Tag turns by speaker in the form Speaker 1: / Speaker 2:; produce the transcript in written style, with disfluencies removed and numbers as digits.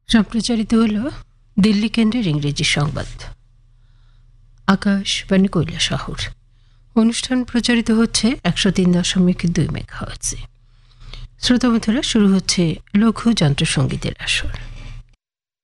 Speaker 1: সম্প্রচারিত হল দিল্লি কেন্দ্রের ইংরেজি সংবাদ। আকাশবাণী কৈলাসহর। অনুষ্ঠান প্রচারিত হচ্ছে 103.2 মেগাহার্টজে। শ্রোতা বন্ধুরা, শুরু হচ্ছে লঘু যন্ত্রসঙ্গীতের আসর।